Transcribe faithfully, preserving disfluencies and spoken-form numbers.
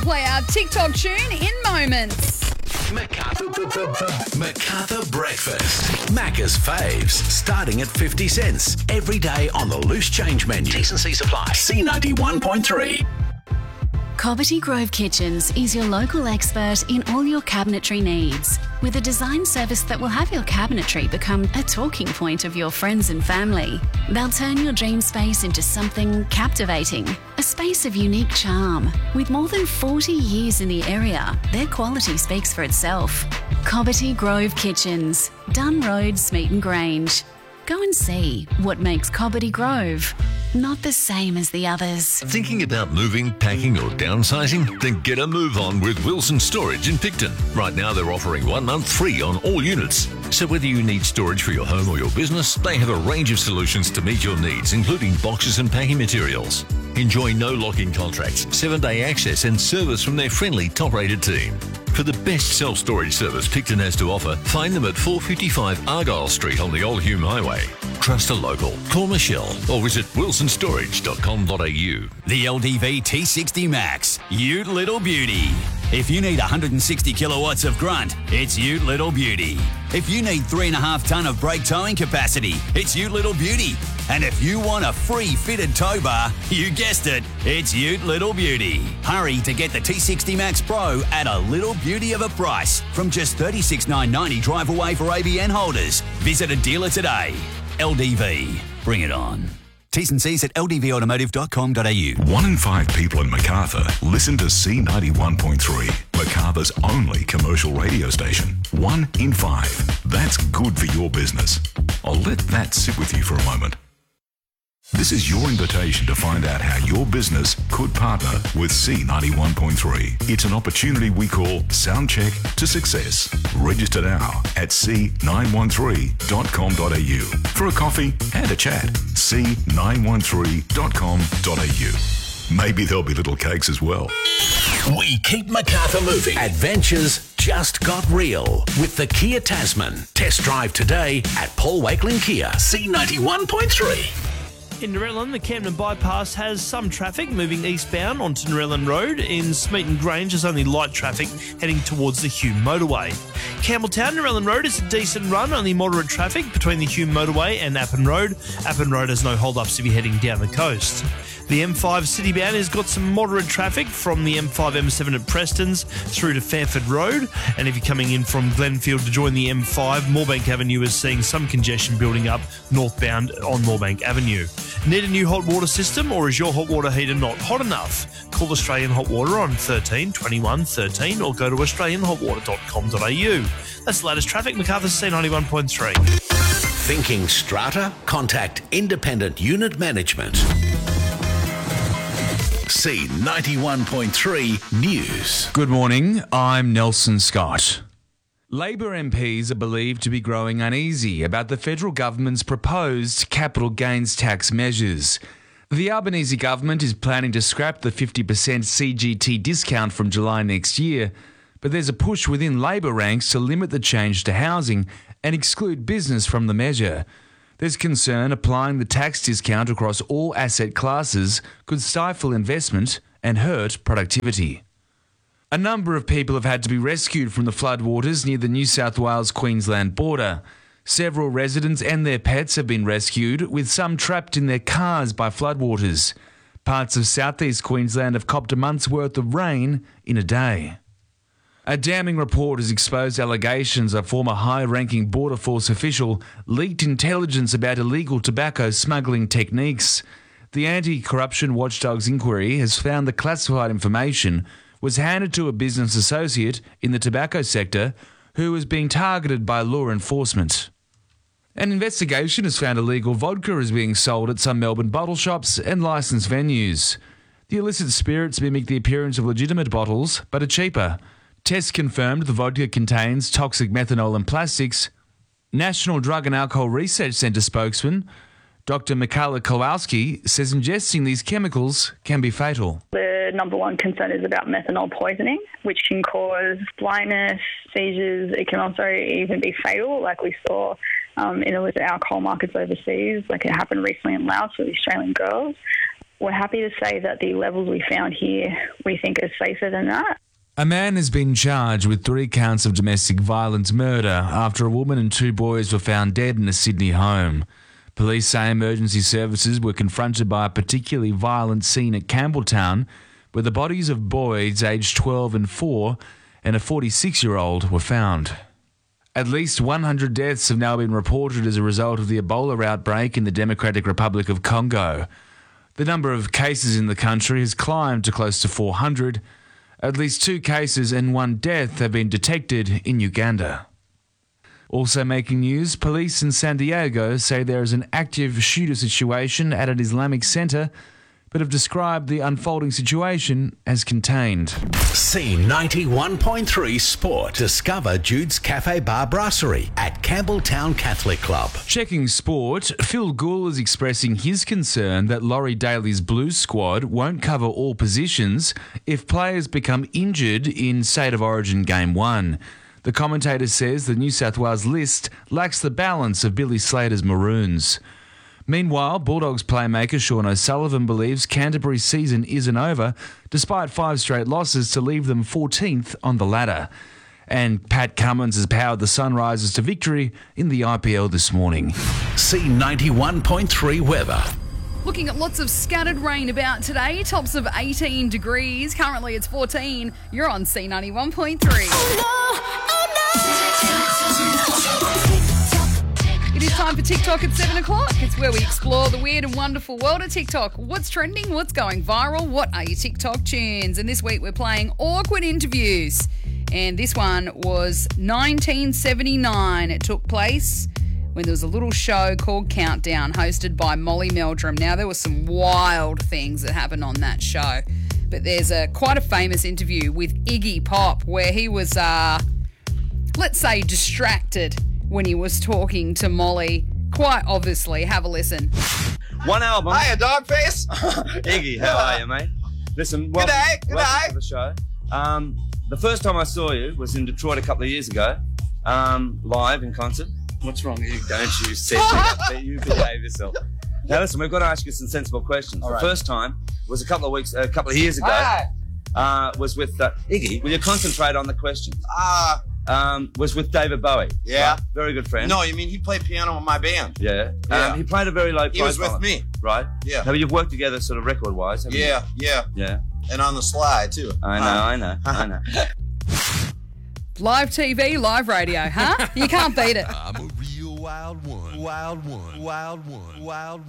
play our TikTok tune in moments. Macarthur, Macarthur Breakfast. Macca's faves, starting at fifty cents. Every day on the loose change menu. T's and C's apply. C ninety-one point three. Cobbitty Grove Kitchens is your local expert in all your cabinetry needs, with a design service that will have your cabinetry become a talking point of your friends and family. They'll turn your dream space into something captivating, a space of unique charm. With more than forty years in the area, their quality speaks for itself. Cobbitty Grove Kitchens, Dunn Road, Smeaton Grange. Go and see what makes Cobbitty Grove not the same as the others. Thinking about moving, packing or downsizing? Then get a move on with Wilson Storage in Picton. Right now they're offering one month free on all units. So whether you need storage for your home or your business, they have a range of solutions to meet your needs, including boxes and packing materials. Enjoy no lock-in contracts, seven-day access and service from their friendly, top-rated team. For the best self-storage service Picton has to offer, find them at four fifty-five Argyle Street on the Old Hume Highway. Trust a local, call Michelle or visit wilson storage dot com dot a u. The L D V T sixty Max, Ute Little Beauty. If you need one hundred sixty kilowatts of grunt, it's Ute Little Beauty. If you need three and a half tonne of brake towing capacity, it's Ute Little Beauty. And if you want a free fitted tow bar, you guessed it, it's Ute Little Beauty. Hurry to get the T sixty Max Pro at a little beauty of a price from just thirty-six thousand nine hundred ninety drive away for A B N holders. Visit a dealer today. L D V, bring it on. T's and C's at l d v automotive dot com dot a u. One in five people in Macarthur listen to C ninety-one point three, Macarthur's only commercial radio station. One in five. That's good for your business. I'll let that sit with you for a moment. This is your invitation to find out how your business could partner with C ninety-one point three. It's an opportunity we call Soundcheck to Success. Register now at c nine one three dot com dot a u for a coffee and a chat. c nine one three dot com dot a u. Maybe there'll be little cakes as well. We keep Macarthur moving. Adventures just got real with the Kia Tasman. Test drive today at Paul Wakelin Kia. C ninety-one point three. In Narellan, the Camden Bypass has some traffic moving eastbound onto Narellan Road. In Smeaton Grange, there's only light traffic heading towards the Hume Motorway. Campbelltown, Narellan Road is a decent run, only moderate traffic between the Hume Motorway and Appin Road. Appin Road has no hold-ups if you're heading down the coast. The M five citybound has got some moderate traffic from the M five M seven at Preston's through to Fairford Road. And if you're coming in from Glenfield to join the M five, Moorebank Avenue is seeing some congestion building up northbound on Moorebank Avenue. Need a new hot water system, or is your hot water heater not hot enough? Call Australian Hot Water on thirteen twenty-one thirteen or go to australian hot water dot com dot a u. That's the latest traffic. Macarthur C ninety-one point three. Thinking strata? Contact Independent Unit Management. C ninety-one point three News. Good morning, I'm Nelson Scott. Labor M Ps are believed to be growing uneasy about the federal government's proposed capital gains tax measures. The Albanese government is planning to scrap the fifty percent C G T discount from July next year, but there's a push within Labor ranks to limit the change to housing and exclude business from the measure. There's concern applying the tax discount across all asset classes could stifle investment and hurt productivity. A number of people have had to be rescued from the floodwaters near the New South Wales-Queensland border. Several residents and their pets have been rescued, with some trapped in their cars by floodwaters. Parts of southeast Queensland have copped a month's worth of rain in a day. A damning report has exposed allegations a former high-ranking Border Force official leaked intelligence about illegal tobacco smuggling techniques. The Anti-Corruption Watchdog's inquiry has found the classified information was handed to a business associate in the tobacco sector who was being targeted by law enforcement. An investigation has found illegal vodka is being sold at some Melbourne bottle shops and licensed venues. The illicit spirits mimic the appearance of legitimate bottles, but are cheaper. Tests confirmed the vodka contains toxic methanol and plastics. National Drug and Alcohol Research Centre spokesman Doctor Michaela Kowalski says ingesting these chemicals can be fatal. The number one concern is about methanol poisoning, which can cause blindness, seizures. It can also even be fatal, like we saw um, in illicit alcohol markets overseas, like it happened recently in Laos with Australian girls. we're happy to say that the levels we found here we think are safer than that. A man has been charged with three counts of domestic violence murder after a woman and two boys were found dead in a Sydney home. Police say emergency services were confronted by a particularly violent scene at Campbelltown, where the bodies of boys aged twelve and four and a forty-six-year-old were found. At least one hundred deaths have now been reported as a result of the Ebola outbreak in the Democratic Republic of Congo. The number of cases in the country has climbed to close to four hundred. At least two cases and one death have been detected in Uganda. Also making news, police in San Diego say there is an active shooter situation at an Islamic centre, but have described the unfolding situation as contained. C ninety-one point three Sport. Discover Jude's Cafe Bar Brasserie at Campbelltown Catholic Club. Checking sport, Phil Gould is expressing his concern that Laurie Daly's Blues squad won't cover all positions if players become injured in State of Origin Game one. The commentator says the New South Wales list lacks the balance of Billy Slater's Maroons. Meanwhile, Bulldogs playmaker Sean O'Sullivan believes Canterbury's season isn't over, despite five straight losses to leave them fourteenth on the ladder. And Pat Cummins has powered the Sunrisers to victory in the I P L this morning. C ninety-one point three weather. Looking at lots of scattered rain about today, tops of eighteen degrees. Currently it's fourteen. You're on C ninety-one point three. Oh no, oh no. It is time for TikTok at seven o'clock. It's where we explore the weird and wonderful world of TikTok. What's trending? What's going viral? What are your TikTok tunes? And this week we're playing awkward interviews. And this one was nineteen seventy-nine. It took place when there was a little show called Countdown hosted by Molly Meldrum. Now, there were some wild things that happened on that show. But there's a quite a famous interview with Iggy Pop where he was, uh, let's say, distracted when he was talking to Molly. Quite obviously. Have a listen. One album. Hiya, Dogface. Iggy, how are you, mate? Listen, welcome, G'day, g'day. welcome to the show. Um, the first time I saw you was in Detroit a couple of years ago, um, live in concert. What's wrong with you? Don't you set me up, but you behave yourself. Now listen, we've got to ask you some sensible questions. All the right. first time was a couple of weeks, a couple of years ago. Hi. Uh, was with uh, Iggy. Will you concentrate on the questions? Ah, Um, was with David Bowie. Yeah. Right? Very good friend. no, you mean he played piano in my band? Yeah. Yeah. Um, he played a very low He was profile. with me. Right. Yeah. Now, you've worked together sort of record-wise, haven't Yeah, yeah. you? Yeah. And on the slide, too. I know, I know, I know. Live T V, live radio, huh? You can't beat it. I'm a real wild one. Wild one. Wild one. Wild one.